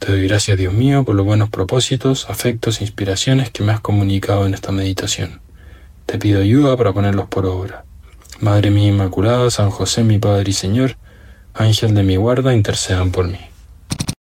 Te doy gracias, Dios mío, por los buenos propósitos, afectos e inspiraciones que me has comunicado en esta meditación. Te pido ayuda para ponerlos por obra. Madre mía Inmaculada, San José, mi Padre y Señor, Ángel de mi guarda, intercedan por mí.